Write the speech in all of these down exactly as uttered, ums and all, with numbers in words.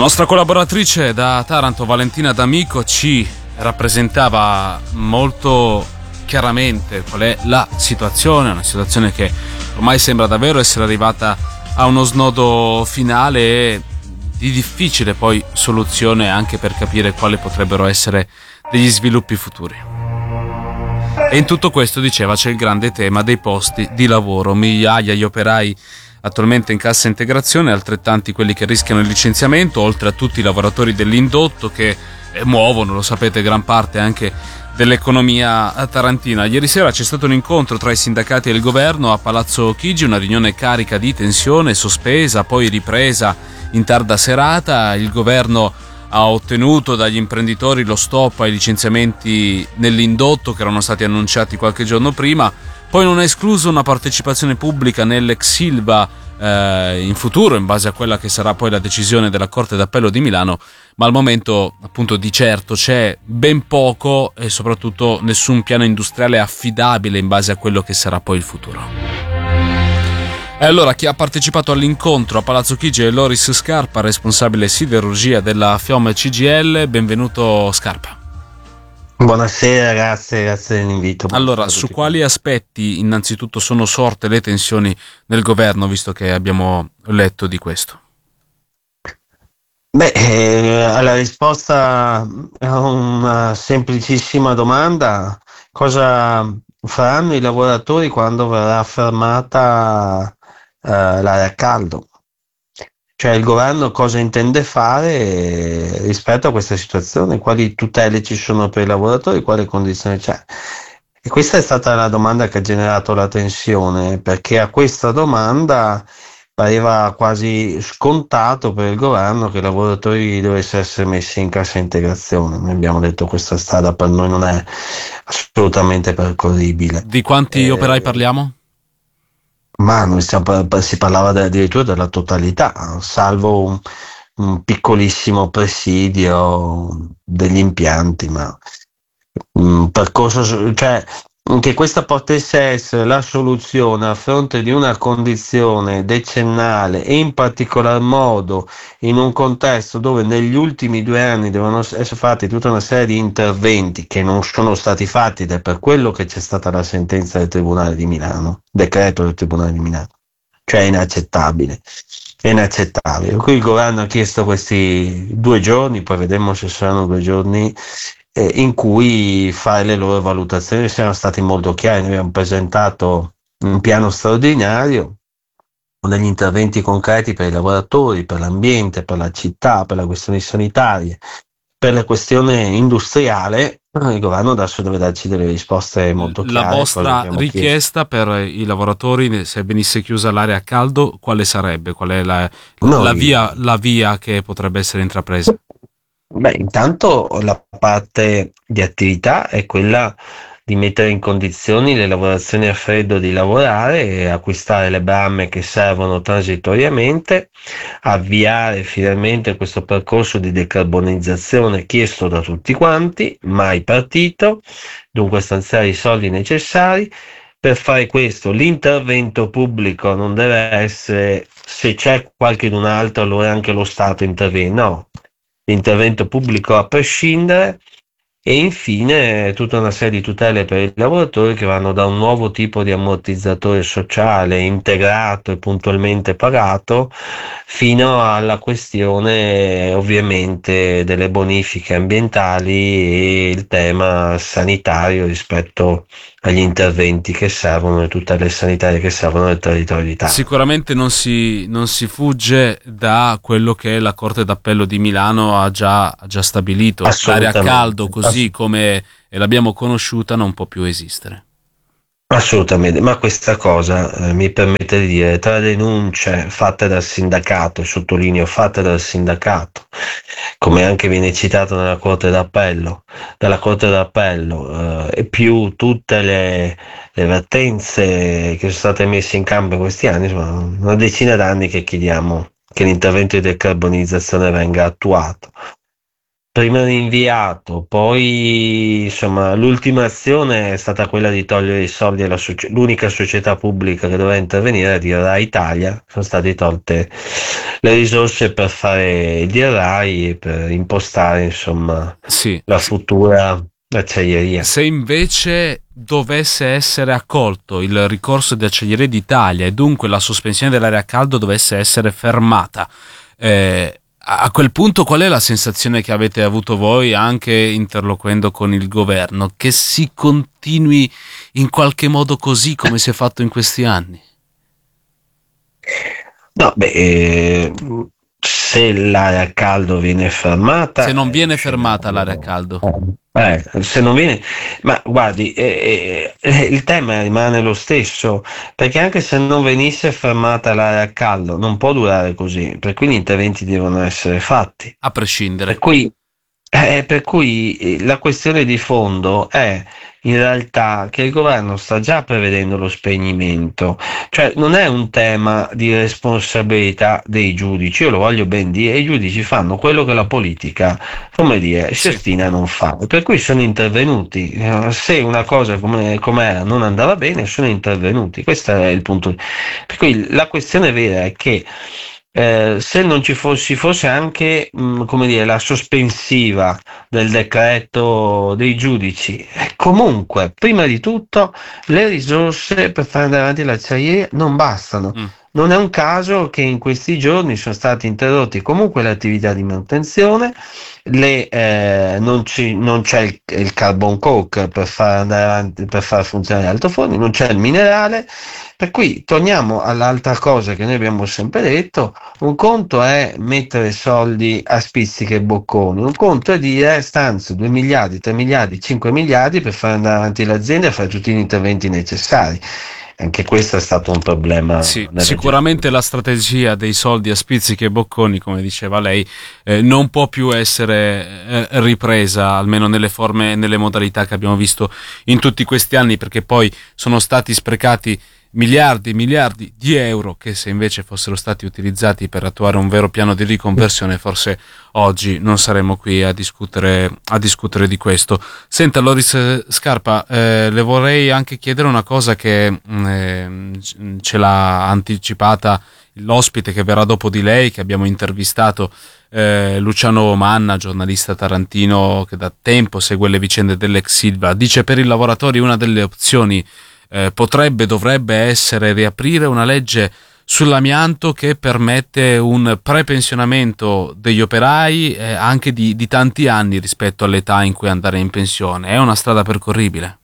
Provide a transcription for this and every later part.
nostra collaboratrice da Taranto, Valentina D'Amico, ci rappresentava molto chiaramente qual è la situazione, una situazione che ormai sembra davvero essere arrivata a uno snodo finale e di difficile poi soluzione anche per capire quali potrebbero essere degli sviluppi futuri. E in tutto questo, diceva, c'è il grande tema dei posti di lavoro, migliaia gli operai attualmente in cassa integrazione, altrettanti quelli che rischiano il licenziamento, oltre a tutti i lavoratori dell'indotto che muovono, lo sapete, gran parte anche dell'economia tarantina. Ieri sera c'è stato un incontro tra i sindacati e il governo a Palazzo Chigi, una riunione carica di tensione, sospesa, poi ripresa in tarda serata. Il governo ha ottenuto dagli imprenditori lo stop ai licenziamenti nell'indotto che erano stati annunciati qualche giorno prima. Poi non è escluso una partecipazione pubblica nell'ex Ilva eh, in futuro, in base a quella che sarà poi la decisione della Corte d'Appello di Milano, ma al momento appunto di certo c'è ben poco e soprattutto nessun piano industriale affidabile in base a quello che sarà poi il futuro. E allora chi ha partecipato all'incontro a Palazzo Chigi è Loris Scarpa, responsabile siderurgia della FIOM C G I L. Benvenuto Scarpa. Buonasera, grazie, grazie dell'invito. Allora, su quali aspetti innanzitutto sono sorte le tensioni nel governo, visto che abbiamo letto di questo? Beh, eh, la risposta a una semplicissima domanda: cosa faranno i lavoratori quando verrà fermata eh, l'area a caldo? Cioè il governo cosa intende fare rispetto a questa situazione? Quali tutele ci sono per i lavoratori? Quali condizioni c'è? E questa è stata la domanda che ha generato la tensione, perché a questa domanda pareva quasi scontato per il governo che i lavoratori dovessero essere messi in cassa integrazione. Noi abbiamo detto che questa strada per noi non è assolutamente percorribile. Di quanti eh, operai parliamo? Ma noi stiamo, si parlava addirittura della totalità, salvo un, un piccolissimo presidio degli impianti, ma un percorso, cioè che questa potesse essere la soluzione a fronte di una condizione decennale e in particolar modo in un contesto dove negli ultimi due anni devono essere fatti tutta una serie di interventi che non sono stati fatti, ed è per quello che c'è stata la sentenza del Tribunale di Milano, decreto del Tribunale di Milano, cioè è inaccettabile. È inaccettabile. Qui il governo ha chiesto questi due giorni, poi vedremo se saranno due giorni eh, in cui fare le loro valutazioni. Siamo stati molto chiari, noi abbiamo presentato un piano straordinario con degli interventi concreti per i lavoratori, per l'ambiente, per la città, per le questioni sanitarie, per la questione industriale. Il governo adesso deve darci delle risposte molto chiare. La vostra richiesta chiesto. Per i lavoratori, se venisse chiusa l'area a caldo, quale sarebbe? Qual è la, Noi, la, via, la via che potrebbe essere intrapresa? Beh, intanto la parte di attività è quella di mettere in condizioni le lavorazioni a freddo di lavorare e acquistare le bramme che servono transitoriamente, avviare finalmente questo percorso di decarbonizzazione chiesto da tutti quanti, mai partito, dunque stanziare i soldi necessari. Per fare questo l'intervento pubblico non deve essere se c'è qualcun altro allora anche lo Stato interviene, no, l'intervento pubblico a prescindere. E infine tutta una serie di tutele per i lavoratori che vanno da un nuovo tipo di ammortizzatore sociale integrato e puntualmente pagato fino alla questione ovviamente delle bonifiche ambientali e il tema sanitario rispetto agli interventi che servono e tutte le sanitarie che servono nel territorio d'Italia. Sicuramente non si, non si fugge da quello che la Corte d'Appello di Milano ha già, ha già stabilito. L'area a caldo così come l'abbiamo conosciuta non può più esistere. Assolutamente, ma questa cosa eh, mi permette di dire, tra denunce fatte dal sindacato, e sottolineo fatte dal sindacato, come anche viene citato nella Corte d'Appello, dalla Corte d'Appello, eh, e più tutte le, le vertenze che sono state messe in campo in questi anni, insomma, una decina d'anni che chiediamo che l'intervento di decarbonizzazione venga attuato. prima rinviato, poi insomma l'ultima azione è stata quella di togliere i soldi alla socie- l'unica società pubblica che doveva intervenire, di Rai Italia. Sono state tolte le risorse per fare il D R I e per impostare insomma Sì. la futura acciaieria. Se invece dovesse essere accolto il ricorso di Acciaierie d'Italia e dunque la sospensione dell'area a caldo dovesse essere fermata, eh, a quel punto qual è la sensazione che avete avuto voi, anche interloquendo con il governo? Che si continui in qualche modo così come si è fatto in questi anni? No, beh, eh, se l'area a caldo viene Se fermata, non è uno viene fermata l'area a scenario. caldo. Eh, se non viene, ma guardi, eh, eh, il tema rimane lo stesso, perché anche se non venisse fermata l'area a caldo, non può durare così, per cui gli interventi devono essere fatti. A Per prescindere. cui, eh, per cui eh, la questione di fondo è in realtà che il governo sta già prevedendo lo spegnimento, cioè non è un tema di responsabilità dei giudici, io lo voglio ben dire, i giudici fanno quello che la politica, come dire, si Sì. ostina a non fare, per cui sono intervenuti. Eh, se una cosa come com'era non andava bene, sono intervenuti, questo è il punto. Per cui la questione vera è che eh, se non ci fosse, fosse anche mh, come dire, la sospensiva del decreto dei giudici, eh, comunque, prima di tutto, le risorse per fare andare avanti l'acciaieria non bastano. Mm. Non è un caso che in questi giorni sono stati interrotti comunque le attività di manutenzione, le, eh, non, ci- non c'è il, il carbon coke per far andare avanti, per far funzionare gli altoforni, non c'è il minerale, per cui torniamo all'altra cosa che noi abbiamo sempre detto: un conto è mettere soldi a spizzichi e bocconi, un conto è dire stanzio due miliardi, tre miliardi, cinque miliardi per far andare avanti l'azienda e fare tutti gli interventi necessari. Anche questo è stato un problema Sì, nella sicuramente gestione. la strategia dei soldi a spizzichi e bocconi, come diceva lei, eh, non può più essere eh, ripresa, almeno nelle forme e nelle modalità che abbiamo visto in tutti questi anni, perché poi sono stati sprecati miliardi e miliardi di euro che, se invece fossero stati utilizzati per attuare un vero piano di riconversione, forse oggi non saremmo qui a discutere, a discutere di questo. Senta, Loris Scarpa, eh, le vorrei anche chiedere una cosa che mh, eh, ce l'ha anticipata l'ospite che verrà dopo di lei, che abbiamo intervistato, eh, Luciano Manna, giornalista tarantino che da tempo segue le vicende dell'ex Silva. Dice: per i lavoratori una delle opzioni eh, potrebbe, dovrebbe essere riaprire una legge sull'amianto che permette un prepensionamento degli operai eh, anche di, di tanti anni rispetto all'età in cui andare in pensione. È una strada percorribile?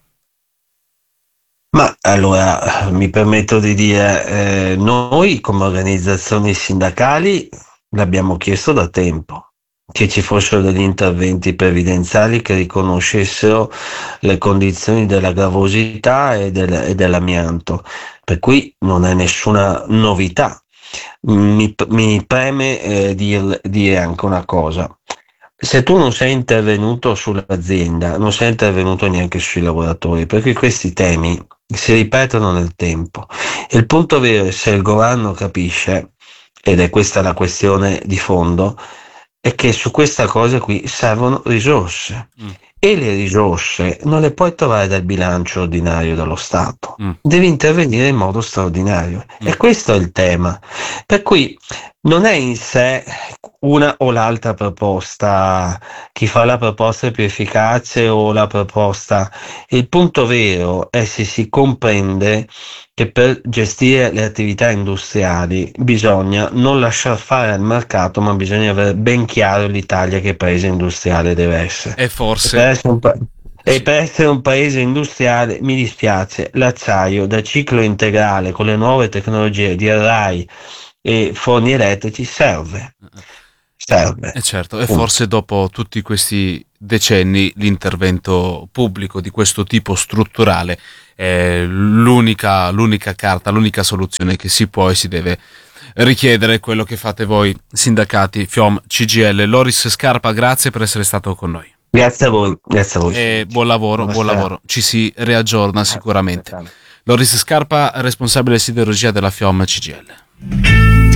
Ma allora mi permetto di dire, eh, noi come organizzazioni sindacali l'abbiamo chiesto da tempo, che ci fossero degli interventi previdenziali che riconoscessero le condizioni della gravosità e, del, e dell'amianto, per cui non è nessuna novità. Mi, mi preme eh, dir- dire anche una cosa: se tu non sei intervenuto sull'azienda, non sei intervenuto neanche sui lavoratori, perché questi temi si ripetono nel tempo. Il punto vero è se il governo capisce, ed è questa la questione di fondo, è che su questa cosa qui servono risorse. Mm, E le risorse non le puoi trovare dal bilancio ordinario dello Stato, mm, devi intervenire in modo straordinario. mm. E questo è il tema. Per cui non è in sé una o l'altra proposta, chi fa la proposta è più efficace o la proposta. Il punto vero è se si comprende che per gestire le attività industriali bisogna non lasciar fare al mercato, ma bisogna avere ben chiaro l'Italia che paese industriale deve essere. E E per forse essere un, pa- e sì. per essere un paese industriale, mi dispiace, l'acciaio da ciclo integrale con le nuove tecnologie di array e forni elettrici serve, E, serve. e certo, e Punto. forse dopo tutti questi decenni l'intervento pubblico di questo tipo strutturale è l'unica, l'unica carta, l'unica soluzione che si può e si deve richiedere, quello che fate voi sindacati FIOM C G I L. Loris Scarpa, grazie per essere stato con noi. Grazie a voi, grazie a voi. E buon lavoro, buon Buonasera. lavoro. Ci si riaggiorna Grazie. sicuramente. Loris Scarpa, responsabile siderurgia della FIOM C G I L.